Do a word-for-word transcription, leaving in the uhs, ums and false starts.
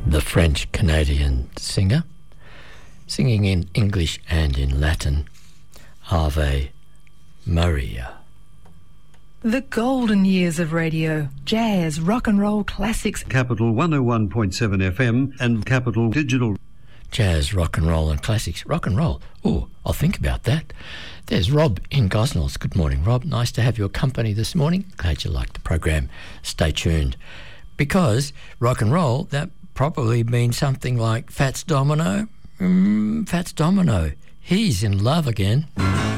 the French-Canadian singer, singing in English and in Latin, Ave Maria. The golden years of radio, jazz, rock and roll classics. Capital one oh one point seven F M and Capital Digital. Jazz, rock and roll and classics. Rock and roll. Oh, I'll think about that. There's Rob in Gosnells. Good morning, Rob. Nice to have your company this morning. Glad you liked the program. Stay tuned. Because rock and roll, that probably means something like Fats Domino. Mm, Fats Domino. He's in love again.